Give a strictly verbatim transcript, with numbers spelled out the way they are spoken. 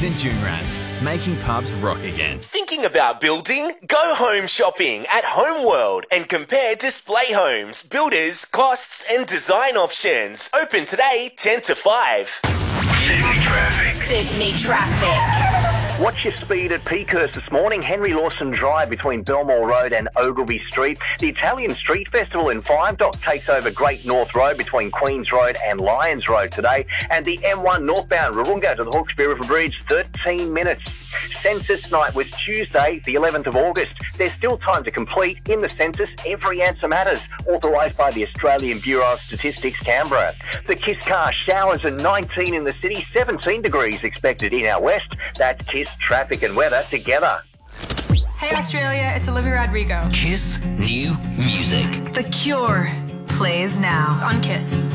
St Junrats, making pubs rock again. Thinking about building? Go home shopping at Homeworld and compare display homes, builders, costs and design options. Open today ten to five. Sydney traffic. Sydney traffic. Watch your speed at Peakhurst this morning. Henry Lawson Drive between Belmore Road and Ogilvy Street. The Italian Street Festival in Five Dock takes over Great North Road between Queens Road and Lyons Road today. And the M one northbound Warunga to the Hawkesbury River Bridge, thirteen minutes. Census night was Tuesday, the eleventh of August. There's still time to complete. In the census, every answer matters. Authorised by the Australian Bureau of Statistics, Canberra. The Kiss car showers and nineteen in the city, seventeen degrees expected in our west. That's Kiss traffic and weather together. Hey Australia, it's Olivia Rodrigo. Kiss new music. The Cure plays now On Kiss.